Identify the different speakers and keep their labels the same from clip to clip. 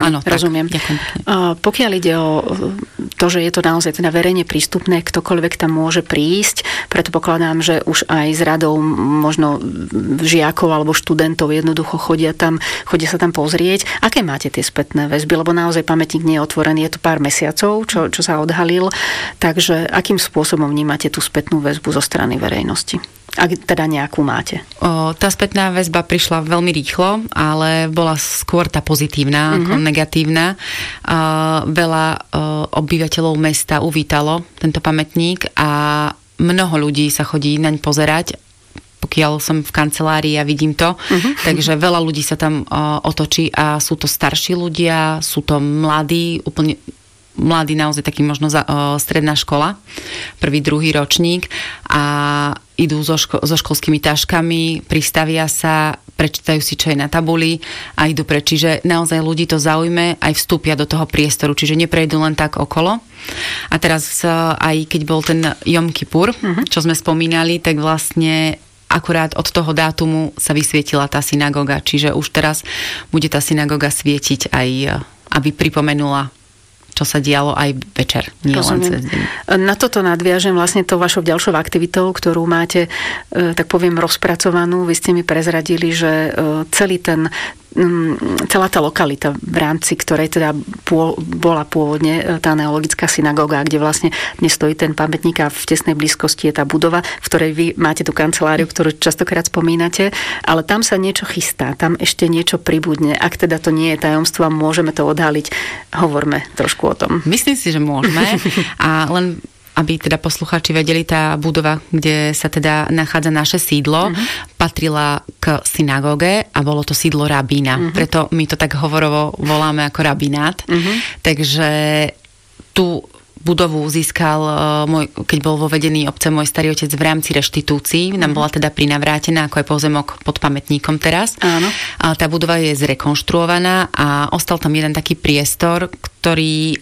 Speaker 1: áno,
Speaker 2: rozumiem. Pokiaľ ide o to, že je to naozaj teda verejne prístupné, ktokoľvek tam môže prísť, preto pokladám, že už aj s radou možno žiakov alebo študentov jednoducho chodia sa tam pozrieť. Aké máte tie spätné väzby? Lebo naozaj pamätník nie je otvorený, je to pár mesiacov, čo sa odhalil. Takže akým spôsobom vnímate tú spätnú väzbu zo strany verejnosti? Ak teda nejakú máte.
Speaker 1: Tá spätná väzba prišla veľmi rýchlo, ale bola skôr tá pozitívna ako negatívna. Veľa obyvateľov mesta uvítalo tento pamätník a mnoho ľudí sa chodí naň pozerať, pokiaľ som v kancelárii a vidím to. Takže veľa ľudí sa tam otočí a sú to starší ľudia, sú to mladí, úplne mladí, naozaj taký možno stredná škola, prvý, druhý ročník a idú so školskými taškami, pristavia sa, prečítajú si, čo je na tabuli a idú preč. Čiže naozaj ľudí to zaujme, aj vstúpia do toho priestoru, čiže neprejdú len tak okolo. A teraz aj keď bol ten Jom Kipur, čo sme spomínali, tak vlastne akurát od toho dátumu sa vysvietila tá synagóga, čiže už teraz bude tá synagóga svietiť aj, aby pripomenula, čo sa dialo aj večer, nie len cez deň.
Speaker 2: Na toto nadviažem vlastne tou vašou ďalšou aktivitou, ktorú máte, tak poviem, rozpracovanú. Vy ste mi prezradili, že celá tá lokalita, v rámci ktorej teda bola pôvodne tá neologická synagóga, kde vlastne dnes stojí ten pamätník a v tesnej blízkosti je tá budova, v ktorej vy máte tú kanceláriu, ktorú častokrát spomínate, ale tam sa niečo chystá, tam ešte niečo pribudne. Ak teda to nie je tajomstvo a môžeme to odhaliť, hovorme trošku o tom.
Speaker 1: Myslím si, že môžeme. A len aby teda poslucháči vedeli, tá budova, kde sa teda nachádza naše sídlo, patrila k synagóge a bolo to sídlo rabína. Preto my to tak hovorovo voláme ako rabinát. Takže tú budovu získal, keď bol vo vedení obce môj starý otec v rámci reštitúcií. Nám bola teda prinavrátená ako aj pozemok pod pamätníkom teraz.
Speaker 2: Áno.
Speaker 1: Tá budova je zrekonštruovaná a ostal tam jeden taký priestor, ktorý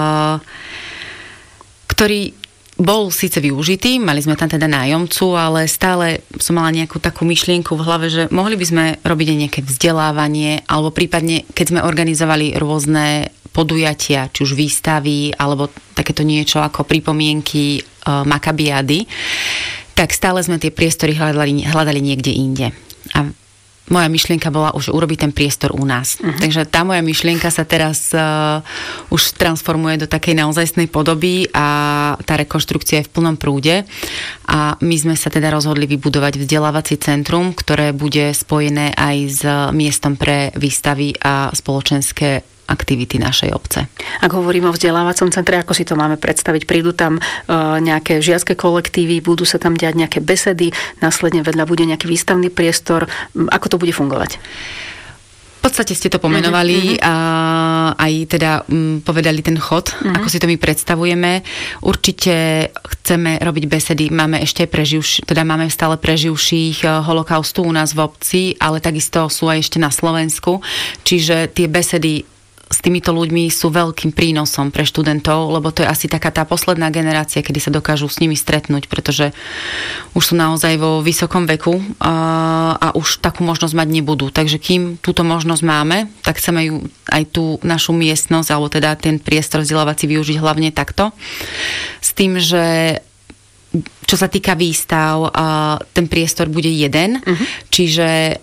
Speaker 1: bol síce využitý, mali sme tam teda nájomcu, ale stále som mala nejakú takú myšlienku v hlave, že mohli by sme robiť aj nejaké vzdelávanie, alebo prípadne, keď sme organizovali rôzne podujatia, či už výstavy, alebo takéto niečo ako pripomienky Makabiády, tak stále sme tie priestory hľadali niekde inde. A moja myšlienka bola už urobiť ten priestor u nás. Takže tá moja myšlienka sa teraz už transformuje do takej naozajstnej podoby a tá rekonštrukcia je v plnom prúde. A my sme sa teda rozhodli vybudovať vzdelávací centrum, ktoré bude spojené aj s miestom pre výstavy a spoločenské aktivity našej obce.
Speaker 2: Ak hovorím o vzdelávacom centre, ako si to máme predstaviť? Prídu tam nejaké žiacké kolektívy, budú sa tam diať nejaké besedy, následne vedľa bude nejaký výstavný priestor. Ako to bude fungovať?
Speaker 1: V podstate ste to pomenovali a aj teda povedali ten chod, ako si to my predstavujeme. Určite chceme robiť besedy, máme ešte máme stále preživších holokaustu u nás v obci, ale takisto sú aj ešte na Slovensku. Čiže tie besedy s týmito ľuďmi sú veľkým prínosom pre študentov, lebo to je asi taká tá posledná generácia, kedy sa dokážu s nimi stretnúť, pretože už sú naozaj vo vysokom veku a už takú možnosť mať nebudú. Takže kým túto možnosť máme, tak chceme ju aj tú našu miestnosť, alebo teda ten priestor vzdelávací využiť hlavne takto. S tým, že čo sa týka výstav, ten priestor bude jeden, čiže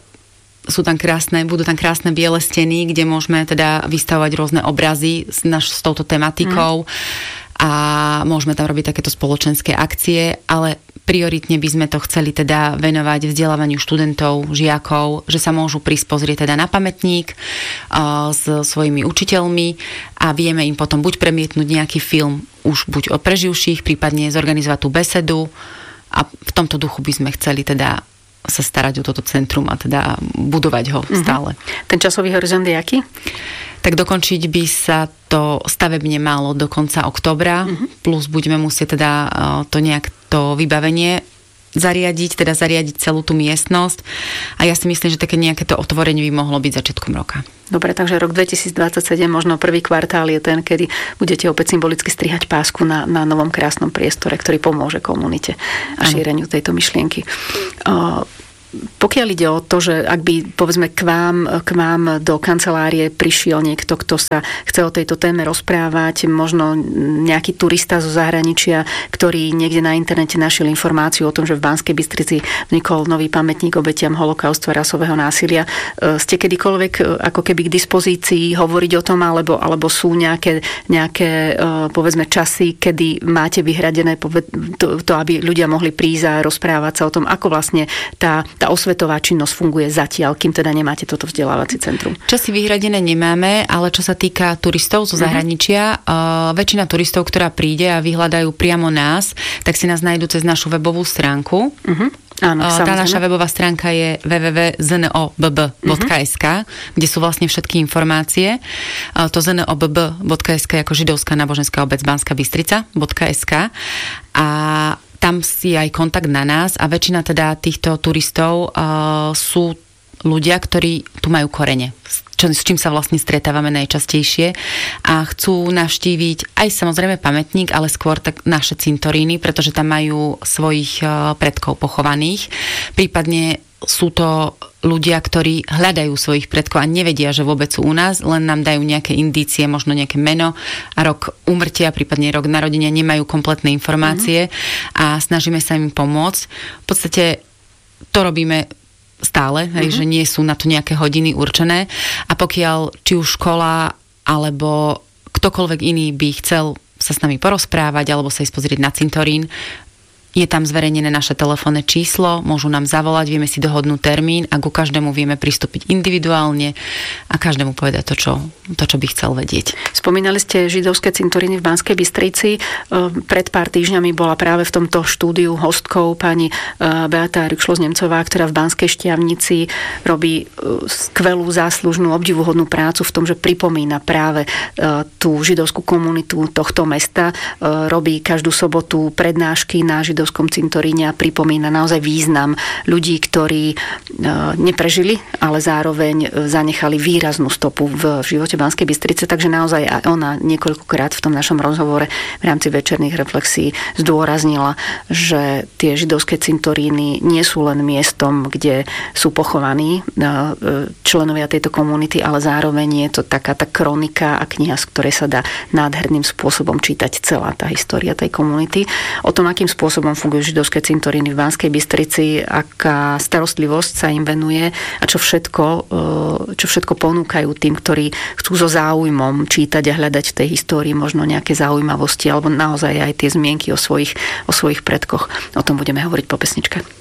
Speaker 1: budú tam krásne biele steny, kde môžeme teda vystavovať rôzne obrazy s touto tematikou a môžeme tam robiť takéto spoločenské akcie, ale prioritne by sme to chceli teda venovať vzdelávaniu študentov, žiakov, že sa môžu prísť pozrieť teda na pamätník s svojimi učiteľmi a vieme im potom buď premietnúť nejaký film už buď o preživších, prípadne zorganizovať tú besedu a v tomto duchu by sme chceli teda sa starať o toto centrum a teda budovať ho stále.
Speaker 2: Ten časový horizont je aký?
Speaker 1: Tak dokončiť by sa to stavebne malo do konca októbra, plus budeme musieť teda to vybavenie zariadiť celú tú miestnosť a ja si myslím, že také nejaké to otvorenie by mohlo byť začiatkom roka.
Speaker 2: Dobre, takže rok 2027, možno prvý kvartál je ten, kedy budete opäť symbolicky strihať pásku na novom krásnom priestore, ktorý pomôže komunite a šíreniu tejto myšlienky. Pokiaľ ide o to, že ak by povedzme k vám do kancelárie prišiel niekto, kto sa chce o tejto téme rozprávať, možno nejaký turista zo zahraničia, ktorý niekde na internete našiel informáciu o tom, že v Banskej Bystrici vznikol nový pamätník obetiam holokaustu a rasového násilia. Ste kedykoľvek ako keby k dispozícii hovoriť o tom, alebo sú nejaké povedzme časy, kedy máte vyhradené to, aby ľudia mohli prísť a rozprávať sa o tom, ako vlastne tá osvetová činnosť funguje zatiaľ, kým teda nemáte toto vzdelávacie centrum.
Speaker 1: Časy vyhradené nemáme, ale čo sa týka turistov zo zahraničia, väčšina turistov, ktorá príde a vyhľadajú priamo nás, tak si nás nájdú cez našu webovú stránku.
Speaker 2: Áno,
Speaker 1: tá naša webová stránka je www.znobb.sk, kde sú vlastne všetky informácie. To znobb.sk je ako židovská náboženská obec Banská Bystrica.sk a tam si aj kontakt na nás a väčšina teda týchto turistov sú ľudia, ktorí tu majú korene, s čím sa vlastne stretávame najčastejšie a chcú navštíviť aj samozrejme pamätník, ale skôr tak naše cintoríny, pretože tam majú svojich predkov pochovaných. Prípadne sú to ľudia, ktorí hľadajú svojich predkov a nevedia, že vôbec sú u nás, len nám dajú nejaké indície, možno nejaké meno a rok úmrtia, prípadne rok narodenia, nemajú kompletné informácie a snažíme sa im pomôcť. V podstate to robíme stále, že nie sú na to nejaké hodiny určené a pokiaľ či už škola alebo ktokoľvek iný by chcel sa s nami porozprávať alebo sa ísť pozrieť na cintorín, je tam zverejnené naše telefónne číslo, môžu nám zavolať, vieme si dohodnúť termín a ku každému vieme pristúpiť individuálne a každému povedať to, čo by chcel vedieť.
Speaker 2: Spomínali ste židovské cintoríny v Banskej Bystrici. Pred pár týždňami bola práve v tomto štúdiu hostkou pani Beata Rykšlos-Nemcová, ktorá v Banskej Štiavnici robí skvelú, záslužnú, obdivuhodnú prácu v tom, že pripomína práve tú židovskú komunitu tohto mesta. Robí každú sobotu prednášky na židovskom cintoríne a pripomína naozaj význam ľudí, ktorí neprežili, ale zároveň zanechali výraznú stopu v živote Banskej Bystrice, takže naozaj aj ona niekoľkokrát v tom našom rozhovore v rámci večerných reflexí zdôraznila, že tie židovské cintoríny nie sú len miestom, kde sú pochovaní členovia tejto komunity, ale zároveň je to taká tá kronika a kniha, z ktorej sa dá nádherným spôsobom čítať celá tá história tej komunity. O tom, akým spôsobom fungujú židovské cintoríny v Banskej Bystrici, aká starostlivosť sa im venuje a čo všetko ponúkajú tým, ktorí chcú so záujmom čítať a hľadať v tej histórii možno nejaké zaujímavosti alebo naozaj aj tie zmienky o svojich predkoch. O tom budeme hovoriť po pesničke.